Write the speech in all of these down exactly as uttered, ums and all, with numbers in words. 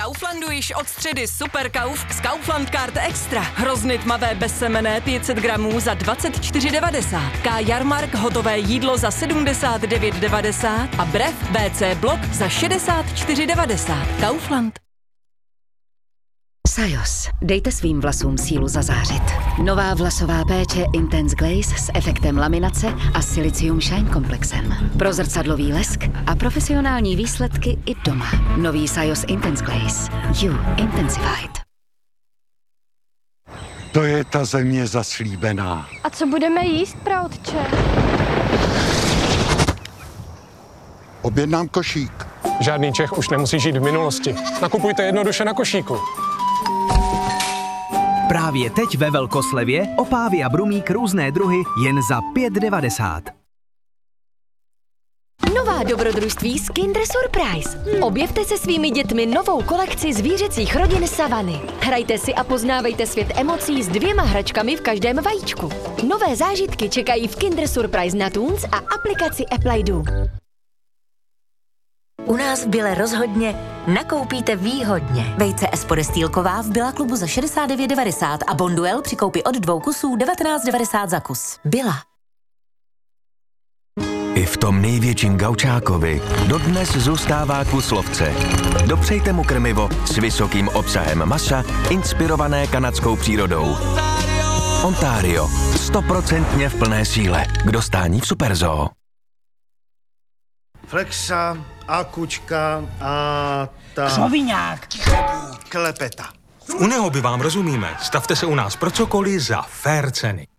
Kauflandu již od středy Super Kauf s Kaufland Card Extra. Hrozny tmavé bezsemenné pět set gramů za dvacet čtyři devadesát. K Jarmark hotové jídlo za sedmdesát devět devadesát a Brev W C Blok za šedesát čtyři devadesát. Kaufland. Sajos. Dejte svým vlasům sílu zazářit. Nová vlasová péče Intense Glaze s efektem laminace a Silicium Shine komplexem. Pro zrcadlový lesk a profesionální výsledky i doma. Nový Sajos Intense Glaze. You Intensified. To je ta země zaslíbená. A co budeme jíst, praotče? Objednám košík. Žádný Čech už nemusí žít v minulosti. Nakupujte jednoduše na košíku. Právě teď ve velkoslevě opávy a brumík různé druhy jen za pět devadesát. Nová dobrodružství z Kinder Surprise. Objevte se svými dětmi novou kolekci zvířecích rodin Savany. Hrajte si a poznávejte svět emocí s dvěma hračkami v každém vajíčku. Nové zážitky čekají v Kinder Surprise na Toons a aplikaci Apple I D O. U nás v Bile rozhodně nakoupíte výhodně. Vejce Espodestýlková v Billa klubu za šedesát devět devadesát a Bonduel při koupi od dvou kusů devatenáct devadesát za kus. Billa. I v tom největším gaučákovi dodnes zůstává kus lovce. Dopřejte mu krmivo s vysokým obsahem masa, inspirované kanadskou přírodou. Ontario. Stoprocentně v plné síle. K dostání v Superzoo. Flexa, akučka a ta... Křoviňák. Klepeta. V Uneo by vám rozumíme. Stavte se u nás pro cokoliv za fair ceny.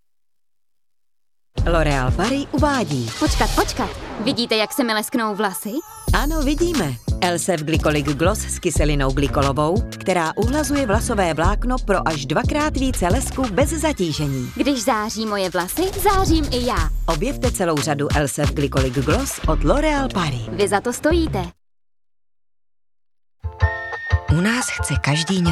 L'Oréal Paris uvádí. Počkat, počkat. Vidíte, jak se mi lesknou vlasy? Ano, vidíme. Elsef Glycolic Gloss s kyselinou glykolovou, která uhlazuje vlasové vlákno pro až dvakrát více lesku bez zatížení. Když září moje vlasy, zářím i já. Objevte celou řadu Elsef Glycolic Gloss od L'Oréal Paris. Vy za to stojíte. U nás chce každý